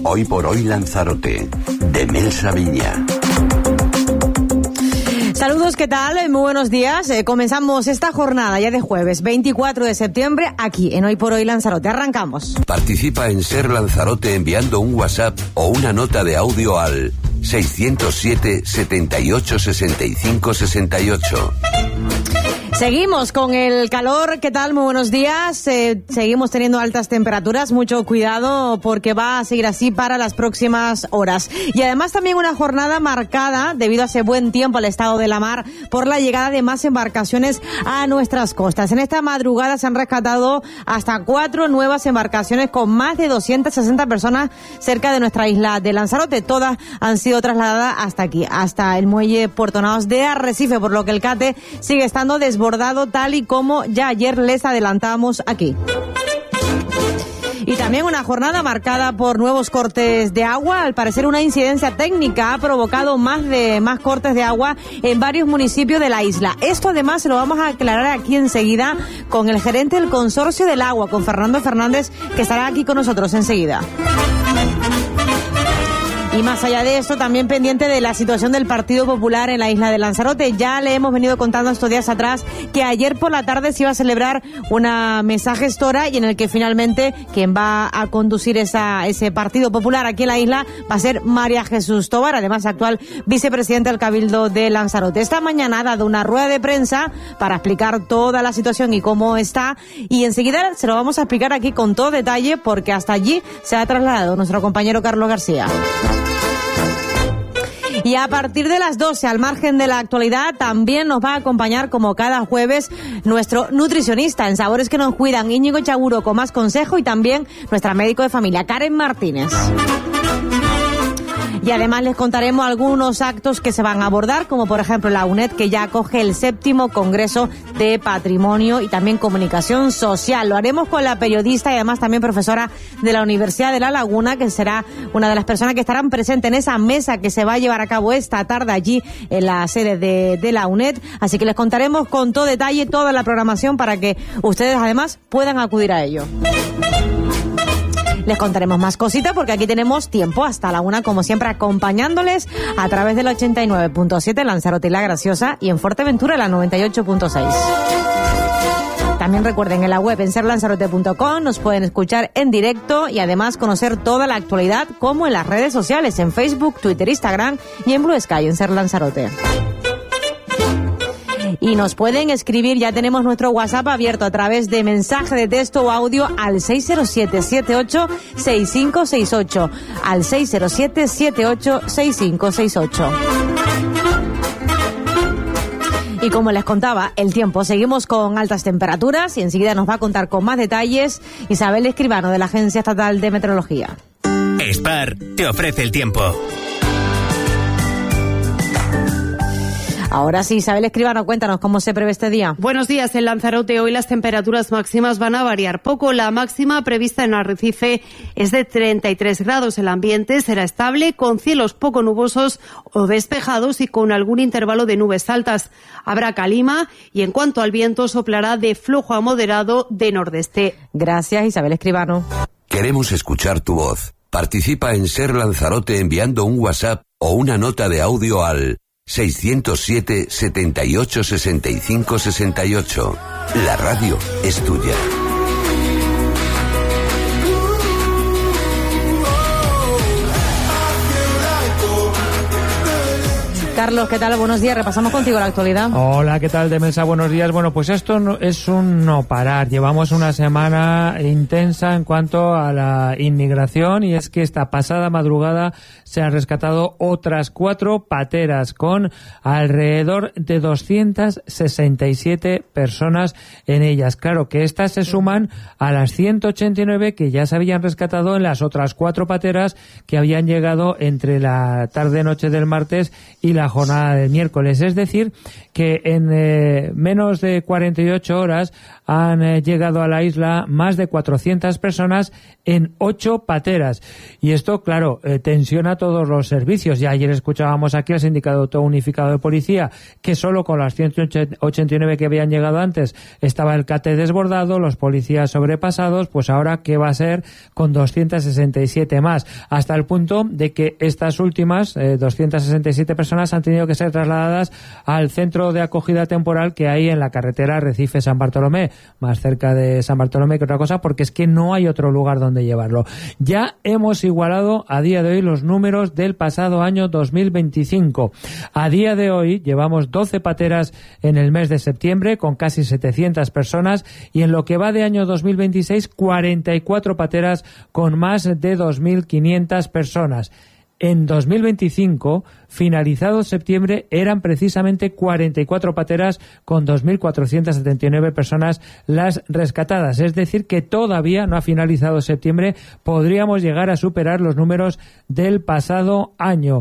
Hoy por hoy Lanzarote, de Mel Sabiña. Saludos, ¿qué tal? Muy buenos días. Comenzamos esta jornada ya de jueves 24 de septiembre aquí en Hoy por Hoy Lanzarote. Arrancamos. Participa en Ser Lanzarote enviando un WhatsApp o una nota de audio al 607 78 65 68. Seguimos con el calor. ¿Qué tal? Muy buenos días. Seguimos teniendo altas temperaturas. Mucho cuidado porque va a seguir así para las próximas horas. Y además también una jornada marcada, debido a ese buen tiempo al estado de la mar, por la llegada de más embarcaciones a nuestras costas. En esta madrugada se han rescatado hasta 4 nuevas embarcaciones con más de 260 personas cerca de nuestra isla de Lanzarote. Todas han sido trasladadas hasta aquí, hasta el muelle Puerto Naos de Arrecife, por lo que el cate sigue estando desbordado, tal y como ya ayer les adelantamos aquí. Y también una jornada marcada por nuevos cortes de agua. Al parecer una incidencia técnica ha provocado más cortes de agua en varios municipios de la isla. Esto además se lo vamos a aclarar aquí enseguida con el gerente del Consorcio del Agua, con Fernando Fernández, que estará aquí con nosotros enseguida. Y más allá de esto, también pendiente de la situación del Partido Popular en la isla de Lanzarote. Ya le hemos venido contando estos días atrás que ayer por la tarde se iba a celebrar una mesa gestora y en el que finalmente quien va a conducir ese Partido Popular aquí en la isla va a ser María Jesús Tobar, además actual vicepresidenta del Cabildo de Lanzarote. Esta mañana ha dado una rueda de prensa para explicar toda la situación y cómo está, y enseguida se lo vamos a explicar aquí con todo detalle porque hasta allí se ha trasladado nuestro compañero Carlos García. Y a partir de las 12, al margen de la actualidad, también nos va a acompañar como cada jueves nuestro nutricionista en Sabores que nos cuidan, Íñigo Chaguro, con más consejo, y también nuestra médico de familia, Karen Martínez. Y además les contaremos algunos actos que se van a abordar, como por ejemplo la UNED, que ya acoge el 7º Congreso de Patrimonio y también Comunicación Social. Lo haremos con la periodista y además también profesora de la Universidad de La Laguna, que será una de las personas que estarán presentes en esa mesa que se va a llevar a cabo esta tarde allí en la sede de la UNED. Así que les contaremos con todo detalle toda la programación para que ustedes además puedan acudir a ello. Les contaremos más cositas porque aquí tenemos tiempo hasta la 1, como siempre, acompañándoles a través del 89.7 en Lanzarote y La Graciosa, y en Fuerteventura la 98.6. También recuerden, en la web en serlanzarote.com nos pueden escuchar en directo y además conocer toda la actualidad, como en las redes sociales, en Facebook, Twitter, Instagram y en Blue Sky en Ser Lanzarote. Y nos pueden escribir, ya tenemos nuestro WhatsApp abierto a través de mensaje de texto o audio al 607-78-6568, al 607-78-6568. Y como les contaba, el tiempo, seguimos con altas temperaturas y enseguida nos va a contar con más detalles Isabel Escribano, de la Agencia Estatal de Meteorología. Spar te ofrece el tiempo. Ahora sí, Isabel Escribano, cuéntanos cómo se prevé este día. Buenos días. En Lanzarote hoy las temperaturas máximas van a variar poco. La máxima prevista en Arrecife es de 33 grados. El ambiente será estable, con cielos poco nubosos o despejados y con algún intervalo de nubes altas. Habrá calima y en cuanto al viento soplará de flojo a moderado de nordeste. Gracias, Isabel Escribano. Queremos escuchar tu voz. Participa en Ser Lanzarote enviando un WhatsApp o una nota de audio al 607 78 65 68. La radio es tuya. Carlos, ¿qué tal? Buenos días. Repasamos contigo la actualidad. Hola, ¿qué tal, Demelsa? Buenos días. Bueno, pues esto no, es un no parar. Llevamos una semana intensa en cuanto a la inmigración, y es que esta pasada madrugada se han rescatado otras 4 pateras con alrededor de 267 personas en ellas. Claro que estas se suman a las 189 que ya se habían rescatado en las otras 4 pateras que habían llegado entre la tarde-noche del martes y la jornada del miércoles. Es decir, que en menos de 48 horas han llegado a la isla más de 400 personas en 8 pateras. Y esto, claro, tensiona todos los servicios. Ya ayer escuchábamos aquí al Sindicato Unificado de Policía que solo con las 189 que habían llegado antes estaba el CATE desbordado, los policías sobrepasados. Pues ahora, ¿qué va a ser con 267 más? Hasta el punto de que estas últimas 267 personas han tenido que ser trasladadas al centro de acogida temporal que hay en la carretera Arrecife-San Bartolomé, más cerca de San Bartolomé que otra cosa, porque es que no hay otro lugar donde llevarlo. Ya hemos igualado a día de hoy los números del pasado año 2025. A día de hoy llevamos 12 pateras en el mes de septiembre con casi 700 personas y en lo que va de año 2026 44 pateras con más de 2.500 personas. En 2025, finalizado septiembre, eran precisamente 44 pateras con 2.479 personas las rescatadas. Es decir, que todavía no ha finalizado septiembre, podríamos llegar a superar los números del pasado año.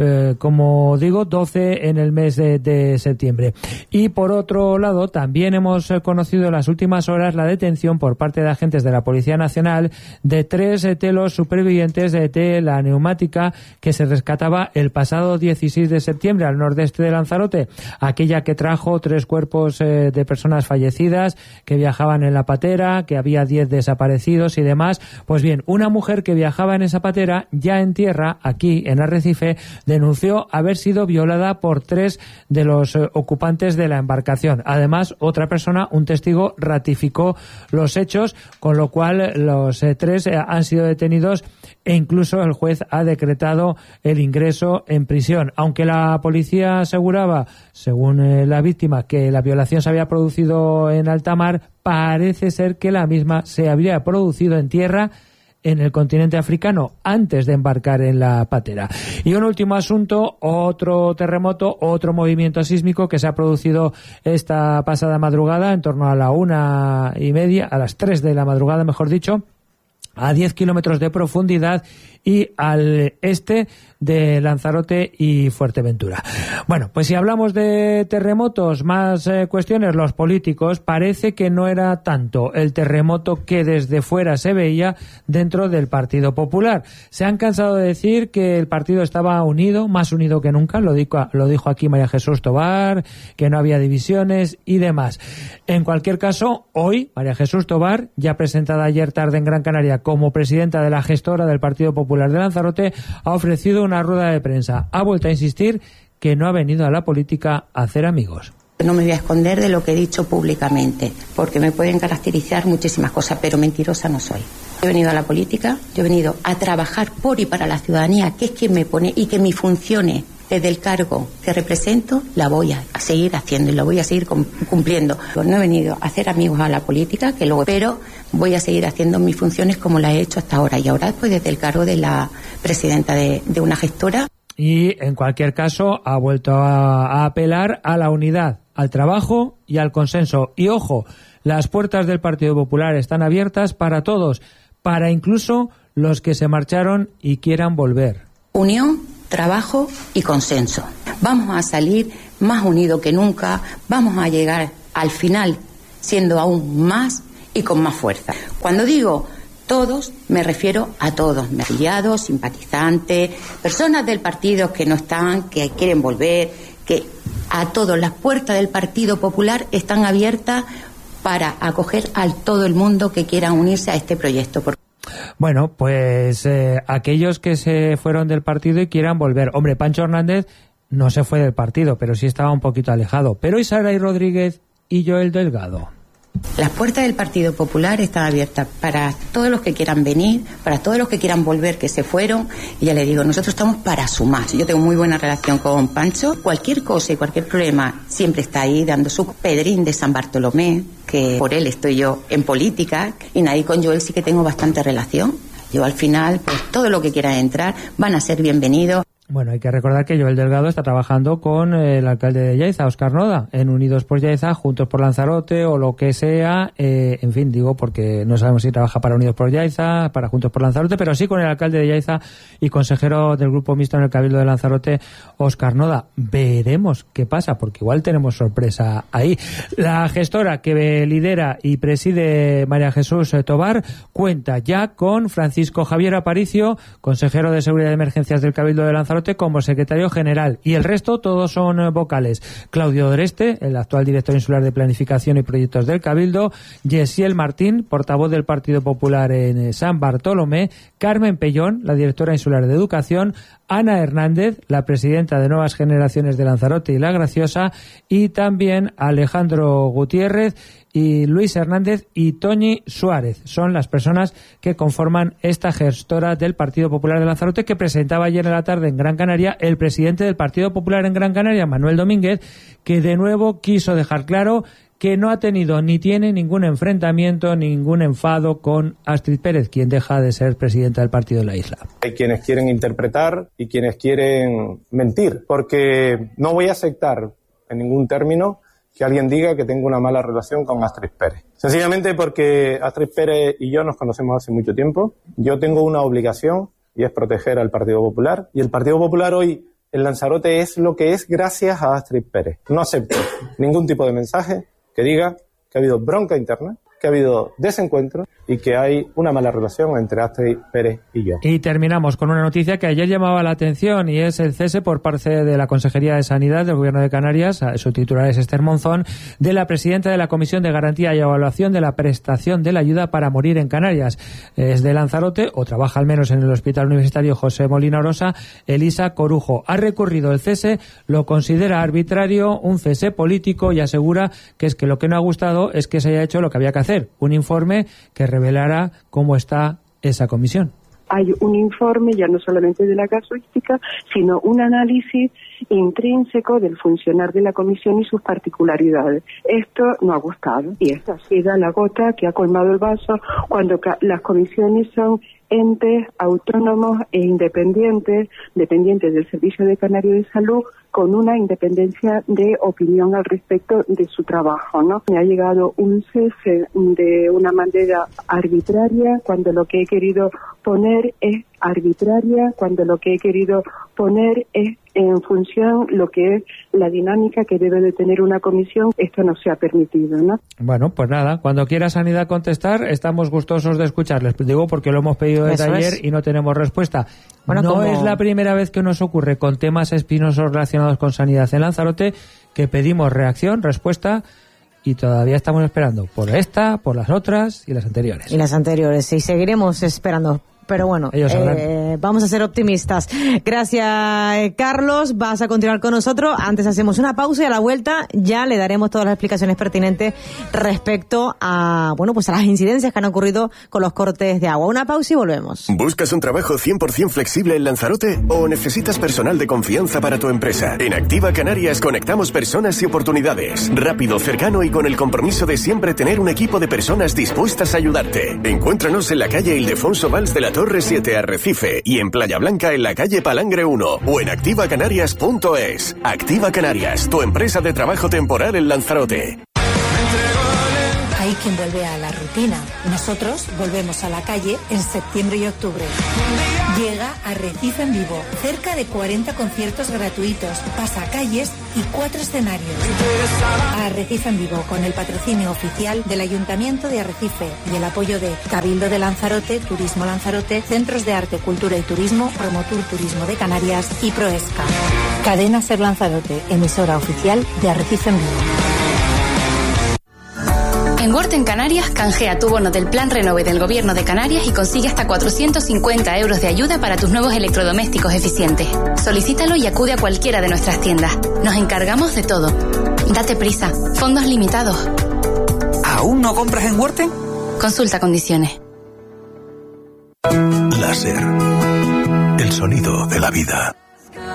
Como digo, 12 en el mes de septiembre. Y por otro lado, también hemos conocido en las últimas horas la detención por parte de agentes de la Policía Nacional de 3 telos supervivientes de la neumática que se rescataba el pasado 16 de septiembre al nordeste de Lanzarote, aquella que trajo 3 cuerpos de personas fallecidas que viajaban en la patera, que había 10 desaparecidos y demás. Pues bien, una mujer que viajaba en esa patera, ya en tierra, aquí en Arrecife, denunció haber sido violada por 3 de los ocupantes de la embarcación. Además, otra persona, un testigo, ratificó los hechos, con lo cual los 3 han sido detenidos e incluso el juez ha decretado el ingreso en prisión. Aunque la policía aseguraba, según la víctima, que la violación se había producido en alta mar, parece ser que la misma se habría producido en tierra en el continente africano antes de embarcar en la patera. Y un último asunto, otro terremoto, otro movimiento sísmico que se ha producido esta pasada madrugada en torno a la 1:30, a las 3 de la madrugada, mejor dicho, a 10 kilómetros de profundidad y al este de Lanzarote y Fuerteventura. Bueno, pues si hablamos de terremotos, más cuestiones, los políticos, parece que no era tanto el terremoto que desde fuera se veía dentro del Partido Popular. Se han cansado de decir que el partido estaba unido, más unido que nunca, lo dijo aquí María Jesús Tobar, que no había divisiones y demás. En cualquier caso, hoy María Jesús Tobar, ya presentada ayer tarde en Gran Canaria como presidenta de la gestora del Partido Popular de Lanzarote, ha ofrecido una rueda de prensa. Ha vuelto a insistir que no ha venido a la política a hacer amigos. No me voy a esconder de lo que he dicho públicamente, porque me pueden caracterizar muchísimas cosas, pero mentirosa no soy. He venido a la política, yo he venido a trabajar por y para la ciudadanía, que es quien me pone, y que mis funciones desde el cargo que represento la voy a seguir haciendo y la voy a seguir cumpliendo. No he venido a hacer amigos a la política, que luego, pero voy a seguir haciendo mis funciones como las he hecho hasta ahora. Y ahora, pues desde el cargo de la presidenta de una gestora. Y en cualquier caso ha vuelto a apelar a la unidad, al trabajo y al consenso. Y ojo, las puertas del Partido Popular están abiertas para todos, para incluso los que se marcharon y quieran volver. Unión, trabajo y consenso. Vamos a salir más unidos que nunca, vamos a llegar al final siendo aún más y con más fuerza. Cuando digo todos, me refiero a todos, afiliados, simpatizantes, personas del partido que no están, que quieren volver, que a todos. Las puertas del Partido Popular están abiertas para acoger a todo el mundo que quiera unirse a este proyecto. Bueno, pues aquellos que se fueron del partido y quieran volver. Hombre, Pancho Hernández no se fue del partido, pero sí estaba un poquito alejado. Pero Isaray Rodríguez y Joel Delgado. Las puertas del Partido Popular están abiertas para todos los que quieran venir, para todos los que quieran volver, que se fueron. Y ya le digo, nosotros estamos para sumar. Yo tengo muy buena relación con Pancho. Cualquier cosa y cualquier problema siempre está ahí dando su pedrín de San Bartolomé, que por él estoy yo en política. Y nadie con Joel sí que tengo bastante relación. Yo al final, pues todo lo que quieran entrar van a ser bienvenidos. Bueno, hay que recordar que Joel Delgado está trabajando con el alcalde de Yaiza, Óscar Noda, en Unidos por Yaiza, Juntos por Lanzarote o lo que sea. En fin, digo, porque no sabemos si trabaja para Unidos por Yaiza, para Juntos por Lanzarote, pero sí con el alcalde de Yaiza y consejero del Grupo Mixto en el Cabildo de Lanzarote, Óscar Noda. Veremos qué pasa, porque igual tenemos sorpresa ahí. La gestora que lidera y preside María Jesús Tobar cuenta ya con Francisco Javier Aparicio, consejero de Seguridad y Emergencias del Cabildo de Lanzarote, como secretario general, y el resto todos son vocales. Claudio Doreste, el actual director insular de Planificación y Proyectos del Cabildo, Yesiel Martín, portavoz del Partido Popular en San Bartolomé, Carmen Pellón, la directora insular de Educación, Ana Hernández, la presidenta de Nuevas Generaciones de Lanzarote y La Graciosa, y también Alejandro Gutiérrez y Luis Hernández y Toñi Suárez. Son las personas que conforman esta gestora del Partido Popular de Lanzarote, que presentaba ayer en la tarde en Gran Canaria el presidente del Partido Popular en Gran Canaria, Manuel Domínguez, que de nuevo quiso dejar claro que no ha tenido ni tiene ningún enfrentamiento, ningún enfado con Astrid Pérez, quien deja de ser presidenta del partido de la isla. Hay quienes quieren interpretar y quienes quieren mentir, porque no voy a aceptar en ningún término que alguien diga que tengo una mala relación con Astrid Pérez. Sencillamente porque Astrid Pérez y yo nos conocemos hace mucho tiempo. Yo tengo una obligación y es proteger al Partido Popular. Y el Partido Popular hoy en Lanzarote es lo que es gracias a Astrid Pérez. No acepto ningún tipo de mensaje que diga que ha habido bronca interna, que ha habido desencuentro y que hay una mala relación entre Astrid Pérez y yo. Y terminamos con una noticia que ayer llamaba la atención, y es el cese por parte de la Consejería de Sanidad del Gobierno de Canarias, su titular es Esther Monzón, de la presidenta de la Comisión de Garantía y Evaluación de la Prestación de la Ayuda para Morir en Canarias. Es de Lanzarote, o trabaja al menos en el Hospital Universitario José Molina Orosa, Elisa Corujo. Ha recurrido el cese, lo considera arbitrario, un cese político, y asegura que es que lo que no ha gustado es que se haya hecho lo que había que hacer, un informe que revelará cómo está esa comisión. Hay un informe ya no solamente de la casuística, sino un análisis intrínseco del funcionar de la comisión y sus particularidades. Esto no ha gustado, y esta ha sido la gota que ha colmado el vaso cuando las comisiones son entes autónomos e independientes, dependientes del Servicio de Canario de Salud, con una independencia de opinión al respecto de su trabajo, ¿no? Me ha llegado un cese de una manera arbitraria, cuando lo que he querido poner es arbitraria, cuando lo que he querido poner es en función lo que es la dinámica que debe de tener una comisión. Esto no se ha permitido, ¿no? Bueno, pues nada, cuando quiera Sanidad contestar, estamos gustosos de escucharles. Digo, porque lo hemos pedido desde ayer y no tenemos respuesta. Bueno, no es la primera vez que nos ocurre con temas espinosos relacionados con Sanidad en Lanzarote, que pedimos reacción, respuesta, y todavía estamos esperando por esta, por las otras y las anteriores. Y las anteriores, y seguiremos esperando. Pero bueno, vamos a ser optimistas. Gracias, Carlos. Vas a continuar con nosotros. Antes hacemos una pausa y a la vuelta ya le daremos todas las explicaciones pertinentes respecto a, bueno, pues a las incidencias que han ocurrido con los cortes de agua. Una pausa y volvemos. ¿Buscas un trabajo 100% flexible en Lanzarote o necesitas personal de confianza para tu empresa? En Activa Canarias conectamos personas y oportunidades. Rápido, cercano y con el compromiso de siempre tener un equipo de personas dispuestas a ayudarte. Encuéntranos en la calle Ildefonso Valls de la Torre 7, Arrecife, y en Playa Blanca en la calle Palangre 1, o en activacanarias.es. Activa Canarias, tu empresa de trabajo temporal en Lanzarote. Hay quien vuelve a la rutina. Nosotros volvemos a la calle en septiembre y octubre. Llega Arrecife en Vivo. Cerca de 40 conciertos gratuitos, pasacalles y 4 escenarios. Arrecife en Vivo, con el patrocinio oficial del Ayuntamiento de Arrecife y el apoyo de Cabildo de Lanzarote, Turismo Lanzarote, Centros de Arte, Cultura y Turismo, Promotur Turismo de Canarias y Proesca. Cadena Ser Lanzarote, emisora oficial de Arrecife en Vivo. En Worten en Canarias, canjea tu bono del Plan Renove del Gobierno de Canarias y consigue hasta 450 euros de ayuda para tus nuevos electrodomésticos eficientes. Solicítalo y acude a cualquiera de nuestras tiendas. Nos encargamos de todo. Date prisa. Fondos limitados. ¿Aún no compras en Worten? Consulta condiciones. Láser. El sonido de la vida.